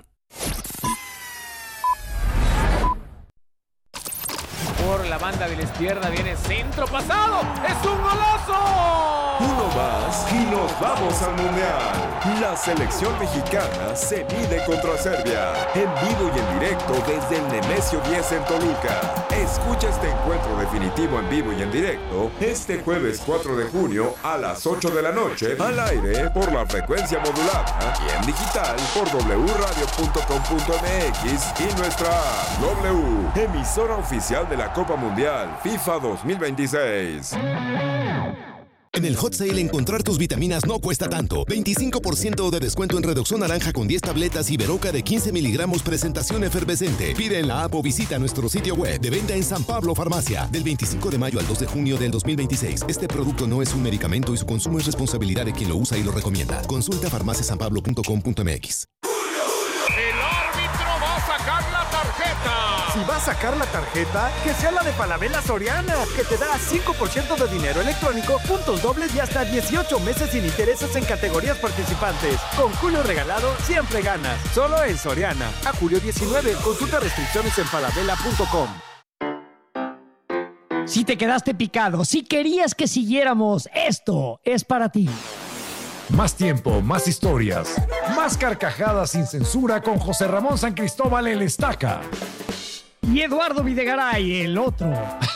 S6: Por la banda de la izquierda viene centro pasado. ¡Es un golazo!
S22: Uno más y nos vamos al Mundial. La selección mexicana se mide contra Serbia. En vivo y en directo desde el Nemesio diez en Toluca. Escucha este encuentro de
S7: definitivo en vivo y en directo este jueves cuatro de junio a las ocho de la noche al aire por la frecuencia modulada y en digital por doble radio punto com punto m x y nuestra W, emisora oficial de la Copa Mundial FIFA dos mil veintiséis.
S1: En el Hot Sale encontrar tus vitaminas no cuesta tanto. veinticinco por ciento de descuento en Redoxon Naranja con diez tabletas y Veroca de quince miligramos presentación efervescente. Pide en la app o visita nuestro sitio web de venta en San Pablo Farmacia. Del veinticinco de mayo al dos de junio del dos mil veintiséis. Este producto no es un medicamento y su consumo es responsabilidad de quien lo usa y lo recomienda. Consulta farmacia san pablo punto com punto m x.
S8: El árbitro va a sacar la tarjeta.
S9: Si va a sacar la tarjeta, que sea la de Falabella Soriana, que te da cinco por ciento de dinero electrónico, puntos dobles y hasta dieciocho meses sin intereses en categorías participantes. Con Julio regalado, siempre ganas. Solo en Soriana. A julio diecinueve. Consulta restricciones en falabella punto com.
S10: Si te quedaste picado, si querías que siguiéramos, esto es para ti.
S11: Más tiempo, más historias, más carcajadas sin censura con José Ramón San Cristóbal el Estaca.
S10: Y Eduardo Videgaray, el otro.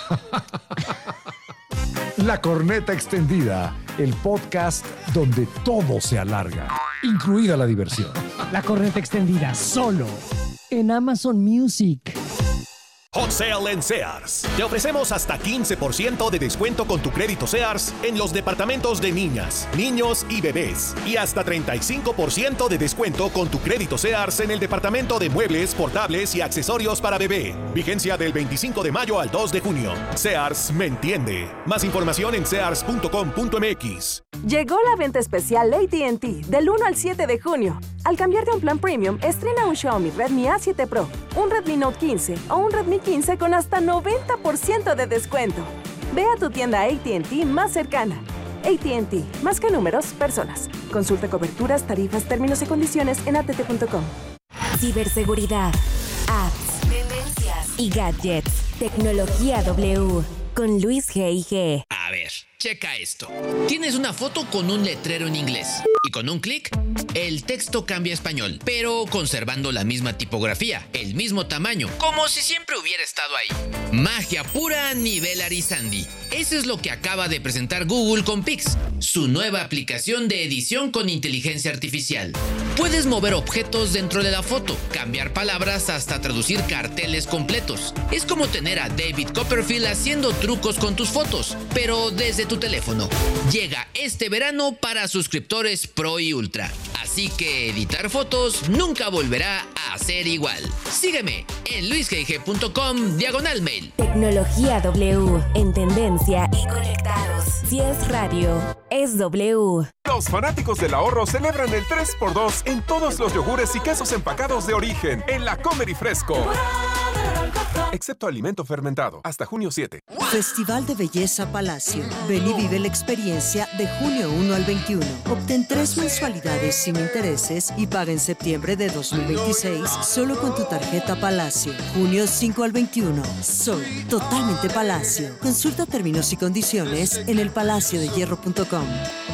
S11: La Corneta Extendida, el podcast donde todo se alarga, incluida la diversión.
S10: La Corneta Extendida, solo en Amazon Music.
S16: Hot Sale en Sears. Te ofrecemos hasta quince por ciento de descuento con tu crédito Sears en los departamentos de niñas, niños y bebés. Y hasta treinta y cinco por ciento de descuento con tu crédito Sears en el departamento de muebles, portables y accesorios para bebé. Vigencia del veinticinco de mayo al dos de junio. Sears me entiende. Más información en sears punto com punto m x.
S27: Llegó la venta especial A T and T del uno al siete de junio. Al cambiarte a un plan premium, estrena un Xiaomi Redmi A siete Pro, un Redmi Note quince o un Redmi quince con hasta noventa por ciento de descuento. Ve a tu tienda A T and T más cercana. A T and T, más que números, personas. Consulta coberturas, tarifas, términos y condiciones en a t t punto com.
S20: Ciberseguridad, apps, tendencias y gadgets. Tecnología W con Luis G I G.
S14: A ver, checa esto. Tienes una foto con un letrero en inglés y con un clic, el texto cambia a español, pero conservando la misma tipografía, el mismo tamaño, como si siempre hubiera estado ahí. Magia pura nivel Arizandi. Eso es lo que acaba de presentar Google con Pix, su nueva aplicación de edición con inteligencia artificial. Puedes mover objetos dentro de la foto, cambiar palabras hasta traducir carteles completos. Es como tener a David Copperfield haciendo trucos con tus fotos, pero desde tu teléfono. Llega este verano para suscriptores Pro y Ultra. Así que editar fotos nunca volverá a ser igual. Sígueme en luis g g punto com diagonal mail.
S20: Tecnología W, en tendencia y conectados. Si es radio, es W.
S22: Los fanáticos del ahorro celebran el tres por dos en todos los yogures y quesos empacados de origen en la Comer y Fresco. Excepto alimento fermentado, hasta junio siete.
S15: Festival de Belleza Palacio. Ven y vive la experiencia de junio uno al veintiuno. Obtén tres mensualidades sin intereses y paga en septiembre de dos mil veintiséis solo con tu tarjeta Palacio. Junio cinco al veintiuno. Soy totalmente Palacio. Consulta términos y condiciones en el palacio de hierro punto com.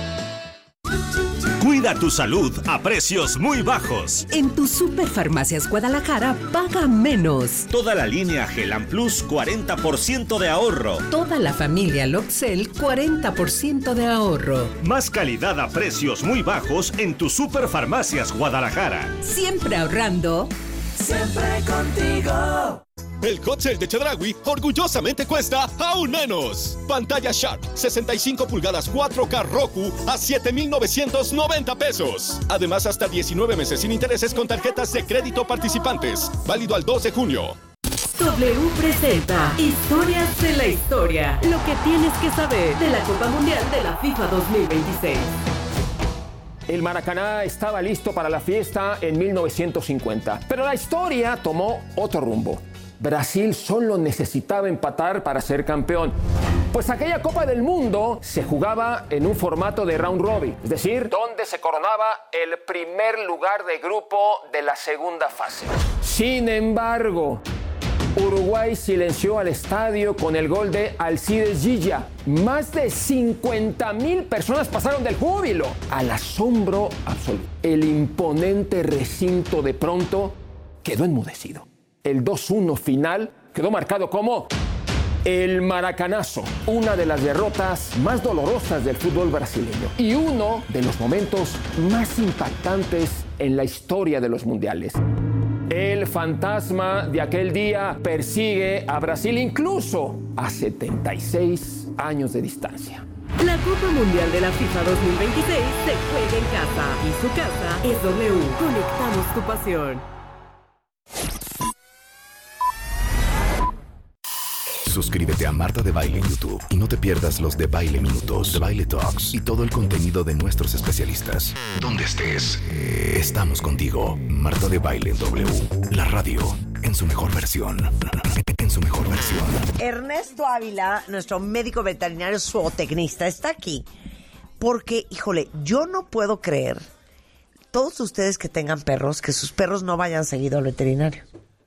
S23: Cuida tu salud a precios muy bajos.
S24: En tu Superfarmacias Guadalajara, paga menos.
S23: Toda la línea Gelan Plus, cuarenta por ciento de ahorro.
S24: Toda la familia Loxel, cuarenta por ciento de ahorro.
S23: Más calidad a precios muy bajos en tu Superfarmacias Guadalajara.
S24: Siempre ahorrando.
S8: Siempre contigo.
S16: El Hot Sale de Chedraui orgullosamente cuesta aún menos. Pantalla Sharp sesenta y cinco pulgadas cuatro K Roku a siete mil novecientos noventa pesos. Además, hasta diecinueve meses sin intereses con tarjetas de crédito participantes. Válido al dos de junio.
S24: W presenta Historias de la Historia. Lo que tienes que saber de la Copa Mundial de la FIFA dos mil veintiséis.
S6: El Maracaná estaba listo para la fiesta en mil novecientos cincuenta, pero la historia tomó otro rumbo. Brasil solo necesitaba empatar para ser campeón, pues aquella Copa del Mundo se jugaba en un formato de round robin, es decir, donde se coronaba el primer lugar de grupo de la segunda fase. Sin embargo, Uruguay silenció al estadio con el gol de Alcides Gilla. Más de cincuenta mil personas pasaron del júbilo al asombro absoluto. El imponente recinto de pronto quedó enmudecido. El dos uno final quedó marcado como El Maracanazo, una de las derrotas más dolorosas del fútbol brasileño y uno de los momentos más impactantes en la historia de los mundiales. El fantasma de aquel día persigue a Brasil incluso a setenta y seis años de distancia.
S24: La Copa Mundial de la FIFA dos mil veintiséis se juega en casa y su casa es W. Conectamos tu pasión.
S1: Suscríbete a Marta de Baile en YouTube y no te pierdas los de Baile Minutos, de Baile Talks y todo el contenido de nuestros especialistas. Donde estés, eh, estamos contigo. Marta de Baile en W, la radio en su mejor versión. En su mejor versión.
S18: Ernesto Ávila, nuestro médico veterinario zootecnista, está aquí porque, híjole, yo no puedo creer, todos ustedes que tengan perros, que sus perros no vayan seguido al veterinario.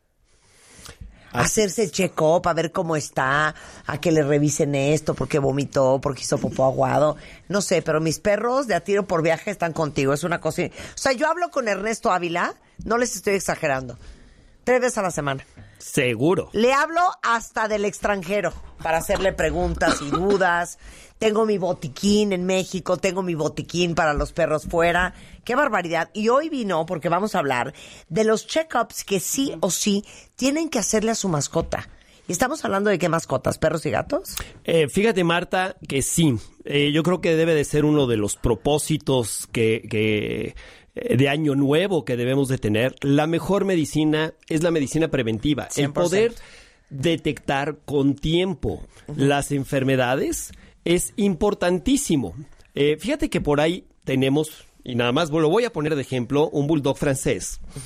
S18: Hacerse check-up, a ver cómo está, a que le revisen esto, porque vomitó, porque hizo popó aguado. No sé, pero mis perros de a tiro por viaje están contigo. Es una cosa... O sea, yo hablo con Ernesto Ávila, no les estoy exagerando, tres veces a la semana.
S2: Seguro.
S18: Le hablo hasta del extranjero para hacerle preguntas y dudas. Tengo mi botiquín en México, tengo mi botiquín para los perros fuera. ¡Qué barbaridad! Y hoy vino porque vamos a hablar de los check-ups que sí o sí tienen que hacerle a su mascota. ¿Y estamos hablando de qué mascotas? ¿Perros y gatos?
S2: Eh, fíjate, Marta, que sí. Eh, yo creo que debe de ser uno de los propósitos que... que de año nuevo que debemos de tener. La mejor medicina es la medicina preventiva.
S18: cien por
S2: El
S18: ciento.
S2: poder detectar con tiempo uh-huh. las enfermedades es importantísimo. Eh, fíjate que por ahí tenemos, y nada más lo voy a poner de ejemplo, un bulldog francés. Uh-huh.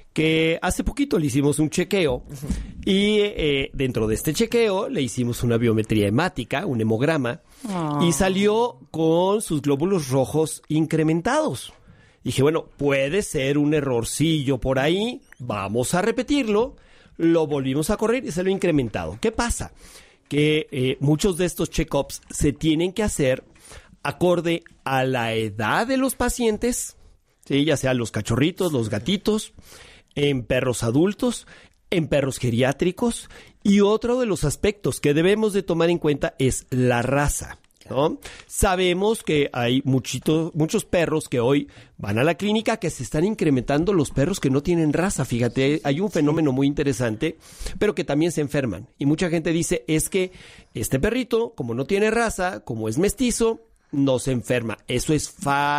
S2: Que hace poquito le hicimos un chequeo uh-huh. y eh, dentro de este chequeo le hicimos una biometría hemática, un hemograma, oh. y salió con sus glóbulos rojos incrementados. Dije, bueno, puede ser un errorcillo por ahí, vamos a repetirlo, lo volvimos a correr y salió incrementado. ¿Qué pasa? Que eh, muchos de estos check-ups se tienen que hacer acorde a la edad de los pacientes, ¿sí? Ya sea los cachorritos, los gatitos, en perros adultos, en perros geriátricos, y otro de los aspectos que debemos de tomar en cuenta es la raza, ¿no? Sabemos que hay muchito, muchos perros que hoy van a la clínica, que se están incrementando los perros que no tienen raza. Fíjate, hay un fenómeno muy interesante, pero que también se enferman. Y mucha gente dice, es que este perrito, como no tiene raza, como es mestizo, no se enferma. Eso es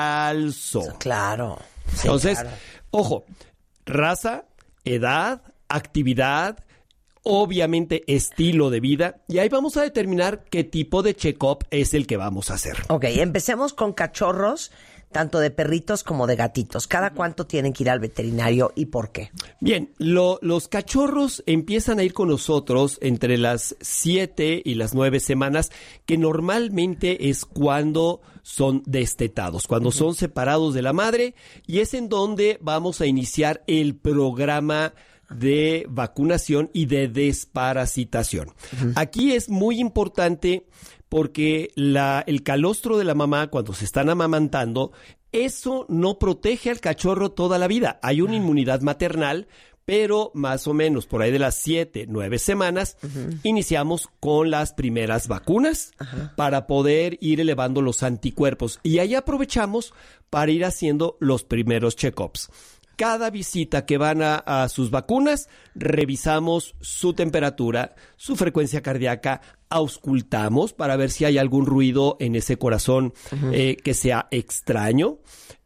S2: falso.
S18: Claro. Sí,
S2: Entonces,
S18: claro.
S2: Ojo, raza, edad, actividad, obviamente estilo de vida, y ahí vamos a determinar qué tipo de check-up es el que vamos a hacer.
S18: Ok, empecemos con cachorros, tanto de perritos como de gatitos. ¿Cada cuánto tienen que ir al veterinario y por qué?
S2: Bien, lo, los cachorros empiezan a ir con nosotros entre las siete y las nueve semanas, que normalmente es cuando son destetados, cuando uh-huh. son separados de la madre, y es en donde vamos a iniciar el programa de vacunación y de desparasitación. Uh-huh. Aquí es muy importante porque la, el calostro de la mamá, cuando se están amamantando, eso no protege al cachorro toda la vida. Hay una uh-huh. inmunidad maternal, pero más o menos por ahí de las siete, nueve semanas, uh-huh. iniciamos con las primeras vacunas uh-huh. para poder ir elevando los anticuerpos. Y ahí aprovechamos para ir haciendo los primeros check-ups. Cada visita que van a, a sus vacunas, revisamos su temperatura, su frecuencia cardíaca, auscultamos para ver si hay algún ruido en ese corazón uh-huh. eh, que sea extraño.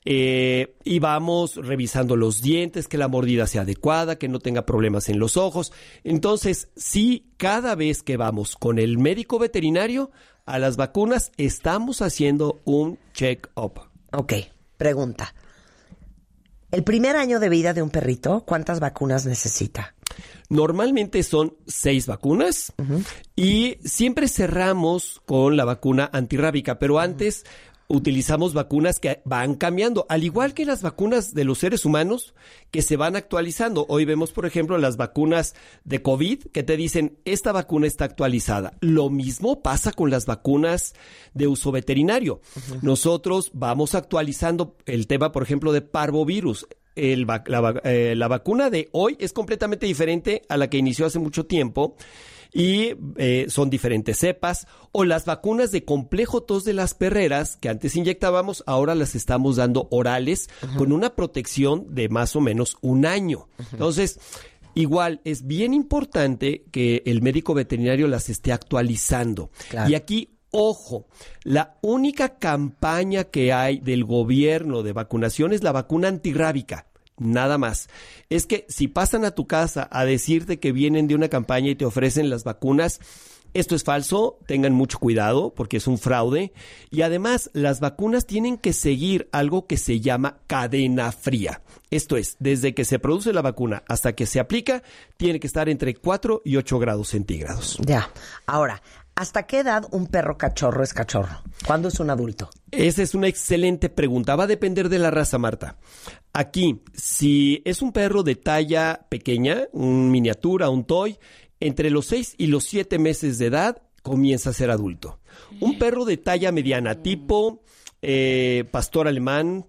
S2: Eh, y vamos revisando los dientes, que la mordida sea adecuada, que no tenga problemas en los ojos. Entonces, sí, cada vez que vamos con el médico veterinario a las vacunas, estamos haciendo un check-up.
S18: Ok, pregunta. El primer año de vida de un perrito, ¿cuántas vacunas necesita?
S2: Normalmente son seis vacunas uh-huh. y siempre cerramos con la vacuna antirrábica, pero antes uh-huh. utilizamos vacunas que van cambiando, al igual que las vacunas de los seres humanos que se van actualizando. Hoy vemos, por ejemplo, las vacunas de COVID que te dicen, esta vacuna está actualizada. Lo mismo pasa con las vacunas de uso veterinario. Uh-huh. Nosotros vamos actualizando el tema, por ejemplo, de parvovirus. El, la, eh, la vacuna de hoy es completamente diferente a la que inició hace mucho tiempo. y eh, son diferentes cepas, o las vacunas de complejo tos de las perreras que antes inyectábamos, ahora las estamos dando orales uh-huh. con una protección de más o menos un año. Uh-huh. Entonces, igual es bien importante que el médico veterinario las esté actualizando. Claro. Y aquí, ojo, la única campaña que hay del gobierno de vacunación es la vacuna antirrábica. Nada más. Es que si pasan a tu casa a decirte que vienen de una campaña y te ofrecen las vacunas, esto es falso, tengan mucho cuidado porque es un fraude. Y además, las vacunas tienen que seguir algo que se llama cadena fría. Esto es, desde que se produce la vacuna hasta que se aplica, tiene que estar entre cuatro y ocho grados centígrados.
S18: Ya. Ahora, ¿hasta qué edad un perro cachorro es cachorro? ¿Cuándo es un adulto?
S2: Esa es una excelente pregunta. Va a depender de la raza, Marta. Aquí, si es un perro de talla pequeña, un miniatura, un toy, entre los seis y los siete meses de edad comienza a ser adulto. Un perro de talla mediana, tipo eh, pastor alemán,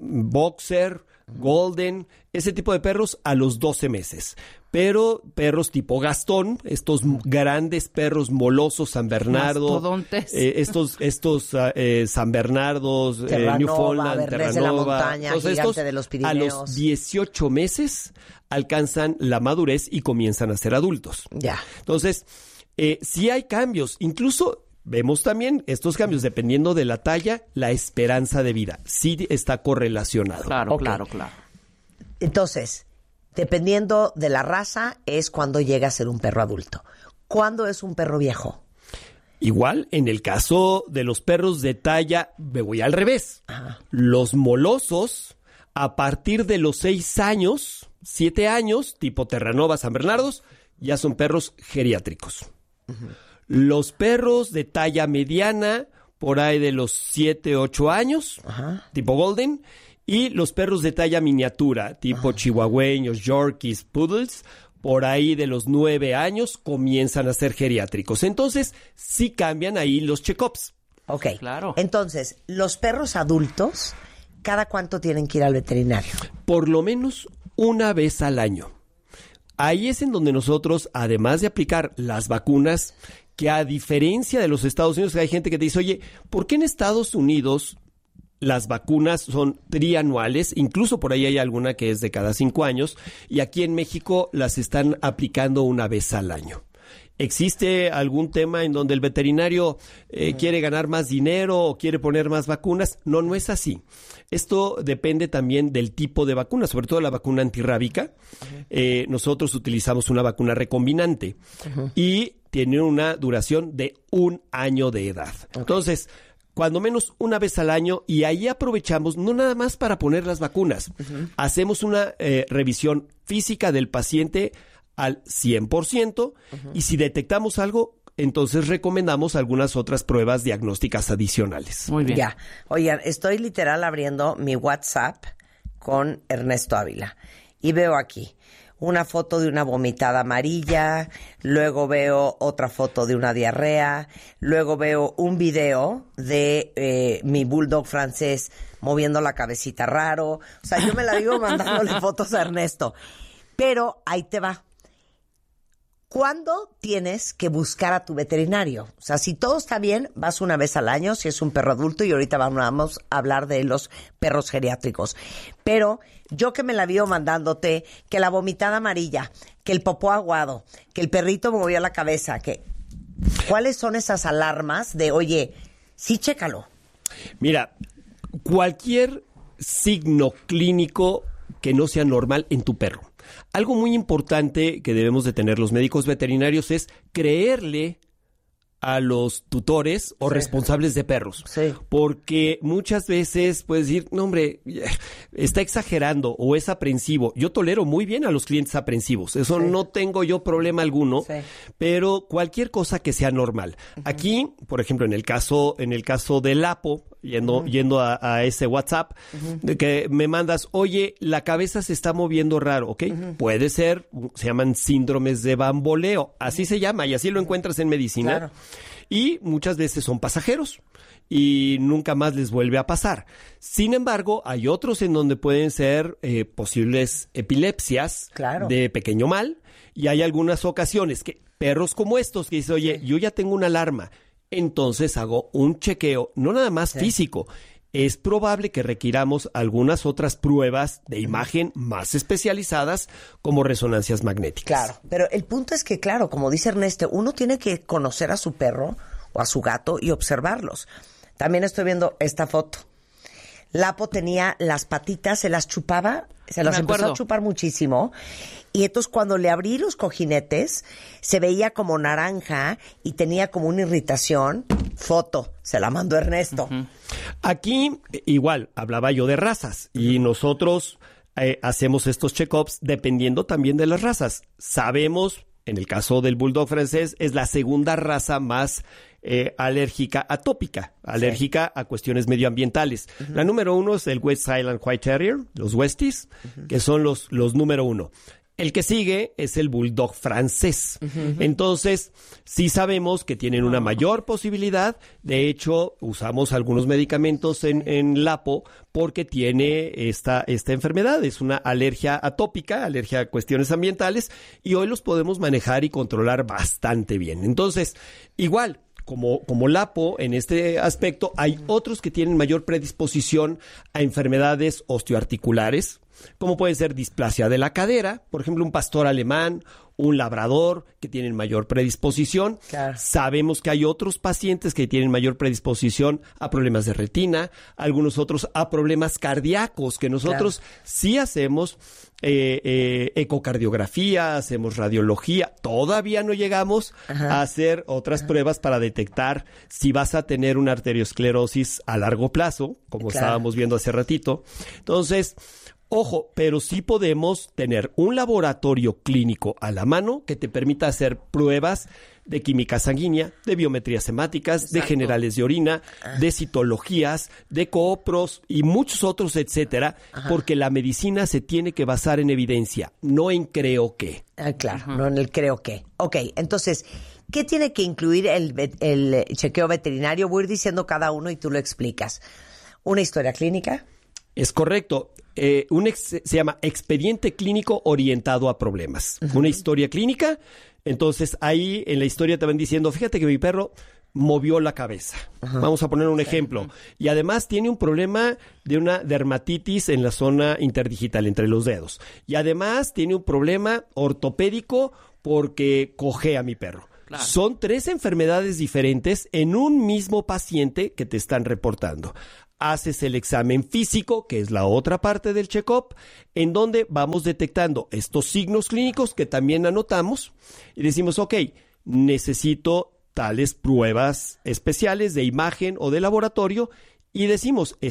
S2: boxer, golden, ese tipo de perros a los doce meses. Pero perros tipo Gastón, estos grandes perros molosos, San Bernardo, eh, estos estos uh, San Bernardos,
S18: Terranova,
S2: eh, Newfoundland,
S18: Terranova, de la montaña,
S2: entonces
S18: gigante
S2: estos,
S18: de los Pirineos.
S2: A los dieciocho meses alcanzan la madurez y comienzan a ser adultos.
S18: Ya.
S2: Entonces, eh, sí hay cambios, incluso vemos también estos cambios dependiendo de la talla, la esperanza de vida. Sí está correlacionado.
S4: Claro,
S18: okay.
S4: claro, claro.
S18: Entonces, dependiendo de la raza, es cuando llega a ser un perro adulto. ¿Cuándo es un perro viejo?
S2: Igual, en el caso de los perros de talla, me voy al revés. Ajá. Los molosos, a partir de los seis años, siete años, tipo Terranova, San Bernardos, ya son perros geriátricos. Uh-huh. Los perros de talla mediana, por ahí de los siete, ocho años, ajá, tipo Golden, y los perros de talla miniatura, tipo ajá, chihuahueños, yorkies, poodles, por ahí de los nueve años comienzan a ser geriátricos. Entonces, sí cambian ahí los check-ups.
S18: Ok, claro. Entonces, los perros adultos, ¿cada cuánto tienen que ir al veterinario?
S2: Por lo menos una vez al año. Ahí es en donde nosotros, además de aplicar las vacunas, que a diferencia de los Estados Unidos, hay gente que te dice, oye, ¿por qué en Estados Unidos las vacunas son trianuales? Incluso por ahí hay alguna que es de cada cinco años, y aquí en México las están aplicando una vez al año. ¿Existe algún tema en donde el veterinario eh, quiere ganar más dinero o quiere poner más vacunas? No, no es así. Esto depende también del tipo de vacuna, sobre todo la vacuna antirrábica. Uh-huh. Eh, nosotros utilizamos una vacuna recombinante uh-huh, y tiene una duración de un año de edad. Okay. Entonces, cuando menos una vez al año, y ahí aprovechamos no nada más para poner las vacunas. Uh-huh. Hacemos una eh, revisión física del paciente al cien por ciento uh-huh, y si detectamos algo, entonces recomendamos algunas otras pruebas diagnósticas adicionales.
S18: Muy bien. Ya. Oigan, estoy literal abriendo mi WhatsApp con Ernesto Ávila y veo aquí una foto de una vomitada amarilla, luego veo otra foto de una diarrea, luego veo un video de eh, mi bulldog francés moviendo la cabecita raro. O sea, yo me la vivo mandándole fotos a Ernesto. Pero ahí te va. ¿Cuándo tienes que buscar a tu veterinario? O sea, si todo está bien, vas una vez al año, si es un perro adulto, y ahorita vamos a hablar de los perros geriátricos. Pero yo que me la vivo mandándote, que la vomitada amarilla, que el popó aguado, que el perrito movió la cabeza, que ¿cuáles son esas alarmas de, oye, sí, chécalo?
S2: Mira, cualquier signo clínico que no sea normal en tu perro. Algo muy importante que debemos de tener los médicos veterinarios es creerle a los tutores o sí, responsables de perros. Sí. Porque muchas veces puedes decir, no hombre, está exagerando o es aprensivo. Yo tolero muy bien a los clientes aprensivos. Eso sí, no tengo yo problema alguno, sí, pero cualquier cosa que sea normal. Uh-huh. Aquí, por ejemplo, en el caso, en el caso del Lapo, yendo, uh-huh, yendo a, a ese WhatsApp, uh-huh, de que me mandas, oye, la cabeza se está moviendo raro, ¿ok? Uh-huh. Puede ser, se llaman síndromes de bamboleo, así uh-huh, se llama, y así lo encuentras en medicina. Claro. Y muchas veces son pasajeros y nunca más les vuelve a pasar. Sin embargo, hay otros en donde pueden ser eh, posibles epilepsias, claro, de pequeño mal, y hay algunas ocasiones que perros como estos que dice, oye, yo ya tengo una alarma, entonces hago un chequeo, no nada más sí. físico. Es probable que requiramos algunas otras pruebas de imagen más especializadas como resonancias magnéticas.
S18: Claro, pero el punto es que, claro, como dice Ernesto, uno tiene que conocer a su perro o a su gato y observarlos. También estoy viendo esta foto. Lapo tenía las patitas, se las chupaba, se las empezó a chupar muchísimo. Y entonces cuando le abrí los cojinetes, se veía como naranja y tenía como una irritación. Foto, se la mandó Ernesto.
S2: Uh-huh. Aquí, igual, hablaba yo de razas. Y nosotros eh, hacemos estos check-ups dependiendo también de las razas. Sabemos, en el caso del Bulldog francés, es la segunda raza más Eh, alérgica atópica, alérgica sí. a cuestiones medioambientales. Uh-huh. La número uno es el West Highland White Terrier, los Westies, uh-huh. que son los, los número uno. El que sigue es el Bulldog francés. Uh-huh. Entonces, sí sabemos que tienen una mayor posibilidad. De hecho, usamos algunos medicamentos en, en Lapo porque tiene esta, esta enfermedad. Es una alergia atópica, alergia a cuestiones ambientales, y hoy los podemos manejar y controlar bastante bien. Entonces, igual, Como, como Lapo, en este aspecto, hay otros que tienen mayor predisposición a enfermedades osteoarticulares, como puede ser displasia de la cadera, por ejemplo, un pastor alemán, un labrador, que tienen mayor predisposición. Claro. Sabemos que hay otros pacientes que tienen mayor predisposición a problemas de retina, algunos otros a problemas cardíacos, que nosotros claro. sí hacemos eh, eh, ecocardiografía, hacemos radiología. Todavía no llegamos Ajá. a hacer otras Ajá. pruebas para detectar si vas a tener una arteriosclerosis a largo plazo, como claro. estábamos viendo hace ratito. Entonces, ojo, pero sí podemos tener un laboratorio clínico a la mano que te permita hacer pruebas de química sanguínea, de biometrías hemáticas, Exacto. de generales de orina, de citologías, de coopros y muchos otros, etcétera, Ajá. porque la medicina se tiene que basar en evidencia, no en creo que.
S18: Ah, claro, Ajá. no en el creo que. Ok, entonces, ¿qué tiene que incluir el, el chequeo veterinario? Voy a ir diciendo cada uno y tú lo explicas. ¿Una historia clínica?
S2: Es correcto. Eh, un ex, se llama expediente clínico orientado a problemas. Uh-huh. Una historia clínica. Entonces, ahí en la historia te van diciendo, fíjate que mi perro movió la cabeza. Uh-huh. Vamos a poner un ejemplo. Y además tiene un problema de una dermatitis en la zona interdigital, entre los dedos. Y además tiene un problema ortopédico porque cojea mi perro. Claro. Son tres enfermedades diferentes en un mismo paciente que te están reportando. Haces el examen físico, que es la otra parte del check-up, en donde vamos detectando estos signos clínicos que también anotamos y decimos, ok, necesito tales pruebas especiales de imagen o de laboratorio, y decimos,